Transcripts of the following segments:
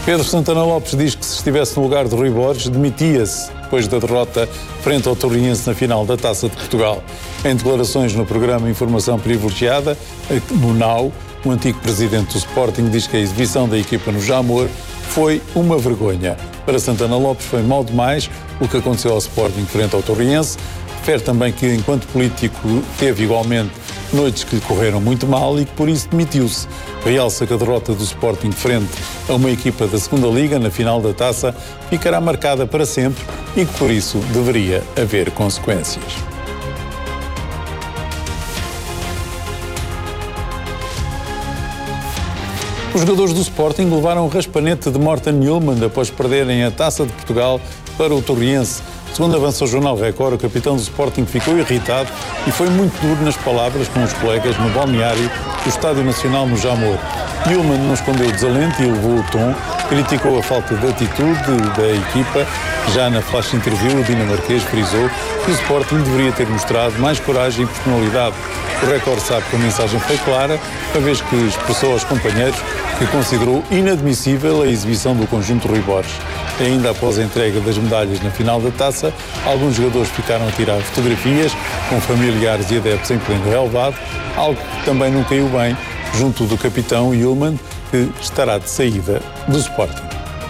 Pedro Santana Lopes diz que se estivesse no lugar de Rui Borges, demitia-se depois da derrota frente ao Torriense na final da Taça de Portugal. Em declarações no programa Informação Privilegiada, no NAU, o antigo presidente do Sporting diz que a exibição da equipa no Jamor foi uma vergonha. Para Santana Lopes foi mal demais o que aconteceu ao Sporting frente ao Torriense. Refere também que, enquanto político, teve igualmente noites que lhe correram muito mal e que por isso demitiu-se. Realça que a derrota do Sporting frente a uma equipa da segunda Liga na final da Taça ficará marcada para sempre e que por isso deveria haver consequências. Os jogadores do Sporting levaram o raspanete de Morten Hjulmand após perderem a Taça de Portugal para o Torriense. Segundo avança o Jornal Record, o capitão do Sporting ficou irritado e foi muito duro nas palavras com os colegas no balneário do Estádio Nacional no Jamor. Hjulmand não escondeu o desalento e elevou o tom, criticou a falta de atitude da equipa. Já na flash interview, o dinamarquês frisou que o Sporting deveria ter mostrado mais coragem e personalidade. O Record sabe que a mensagem foi clara, uma vez que expressou aos companheiros que considerou inadmissível a exibição do conjunto Rui Borges. Ainda após a entrega das medalhas na final da Taça, alguns jogadores ficaram a tirar fotografias com familiares e adeptos em pleno relevado, algo que também não caiu bem junto do capitão Hjulmand, que estará de saída do Sporting.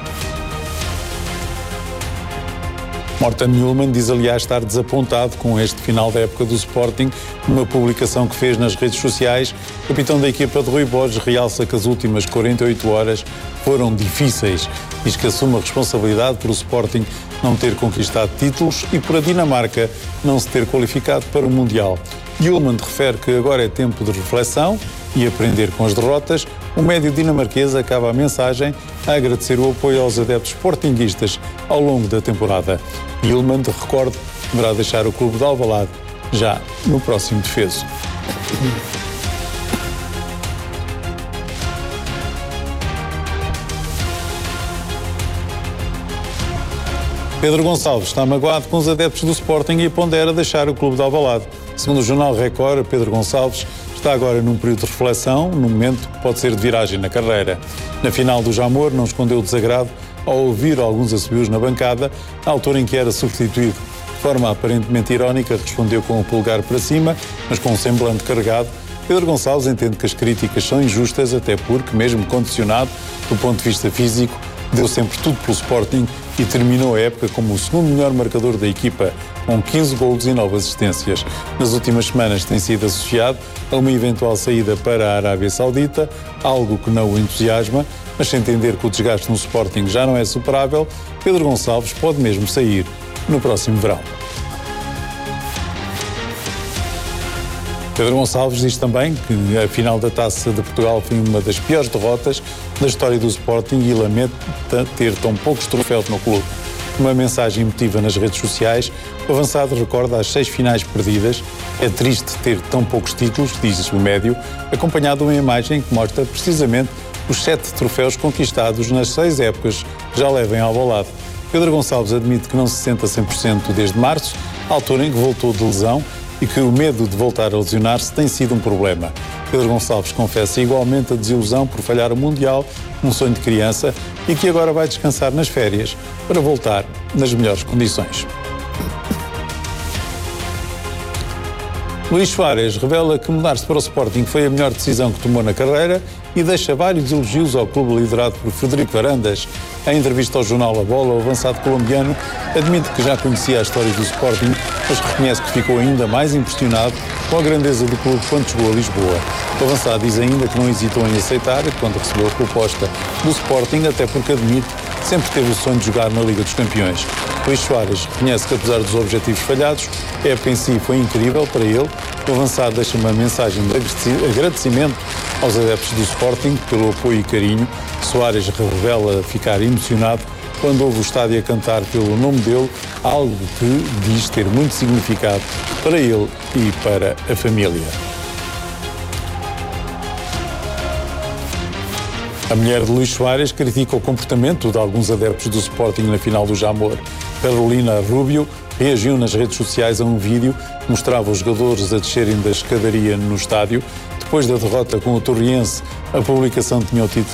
Morten Hjulmand diz, aliás, estar desapontado com este final da época do Sporting. Numa publicação que fez nas redes sociais, o capitão da equipa de Rui Borges realça que as últimas 48 horas foram difíceis. Diz que assume a responsabilidade por o Sporting não ter conquistado títulos e por a Dinamarca não se ter qualificado para o Mundial. Hjulmand refere que agora é tempo de reflexão e aprender com as derrotas. O médio dinamarquês acaba a mensagem a agradecer o apoio aos adeptos sportinguistas ao longo da temporada. Hjulmand, recordo, deverá deixar o clube de Alvalade já no próximo defeso. Pedro Gonçalves está magoado com os adeptos do Sporting e pondera deixar o clube de Alvalade. Segundo o Jornal Record, Pedro Gonçalves está agora num período de reflexão, num momento que pode ser de viragem na carreira. Na final do Jamor, não escondeu o desagrado ao ouvir alguns assobios na bancada, na altura em que era substituído. De forma aparentemente irónica, respondeu com o polegar para cima, mas com um semblante carregado. Pedro Gonçalves entende que as críticas são injustas, até porque, mesmo condicionado do ponto de vista físico, deu sempre tudo pelo Sporting e terminou a época como o segundo melhor marcador da equipa, com 15 golos e 9 assistências. Nas últimas semanas tem sido associado a uma eventual saída para a Arábia Saudita, algo que não o entusiasma, mas sem entender que o desgaste no Sporting já não é superável, Pedro Gonçalves pode mesmo sair no próximo verão. Pedro Gonçalves diz também que a final da Taça de Portugal foi uma das piores derrotas da história do Sporting e lamenta ter tão poucos troféus no clube. Uma mensagem emotiva nas redes sociais, o avançado recorda as 6 finais perdidas. É triste ter tão poucos títulos, diz o médio, acompanhado de uma imagem que mostra precisamente os 7 troféus conquistados nas 6 épocas que já levam ao Alvalade. Pedro Gonçalves admite que não se sente a 100% desde março, altura em que voltou de lesão, e que o medo de voltar a lesionar-se tem sido um problema. Pedro Gonçalves confessa igualmente a desilusão por falhar o Mundial, um sonho de criança, e que agora vai descansar nas férias para voltar nas melhores condições. Luís Soares revela que mudar-se para o Sporting foi a melhor decisão que tomou na carreira e deixa vários elogios ao clube liderado por Frederico Varandas. Em entrevista ao jornal A Bola, o avançado colombiano admite que já conhecia a história do Sporting, mas reconhece que ficou ainda mais impressionado com a grandeza do clube quando chegou a Lisboa. O avançado diz ainda que não hesitou em aceitar quando recebeu a proposta do Sporting, até porque admite que sempre teve o sonho de jogar na Liga dos Campeões. Luís Soares reconhece que, apesar dos objetivos falhados, a época em si foi incrível para ele. O avançado deixa uma mensagem de agradecimento aos adeptos do Sporting pelo apoio e carinho. Soares revela ficar emocionado quando ouve o estádio a cantar pelo nome dele, algo que diz ter muito significado para ele e para a família. A mulher de Luís Soares critica o comportamento de alguns adeptos do Sporting na final do Jamor. Carolina Rubio reagiu nas redes sociais a um vídeo que mostrava os jogadores a descerem da escadaria no estádio. Depois da derrota com o Torriense, a publicação tinha o título